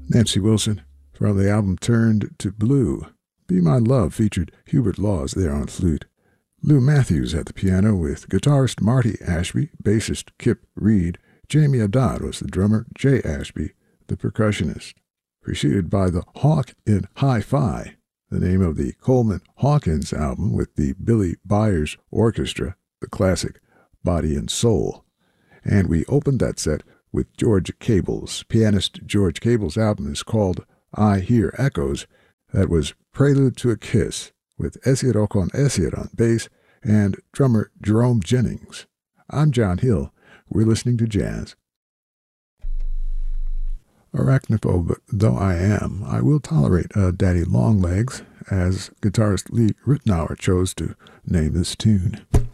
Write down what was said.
Nancy Wilson from the album Turned to Blue. Be My Love featured Hubert Laws there on flute. Lou Matthews at the piano with guitarist Marty Ashby, bassist Kip Reed. Jamie Haddad was the drummer, Jay Ashby, the percussionist. Preceded by the Hawk in Hi-Fi, the name of the Coleman Hawkins album with the Billy Byers Orchestra, the classic Body and Soul. And we opened that set with George Cable's. Pianist George Cable's album is called I Hear Echoes. That was Prelude to a Kiss with Esier Ocon Esier on bass and drummer Jerome Jennings. I'm John Hill. We're listening to jazz. Arachnophobe though I am, I will tolerate Daddy Longlegs, as guitarist Lee Ritenour chose to name this tune.